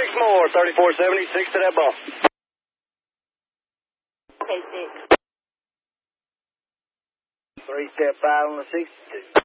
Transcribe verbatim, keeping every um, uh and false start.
six more. thirty-four seventy-six to that ball. Okay, six. Three step five on the sixty-two.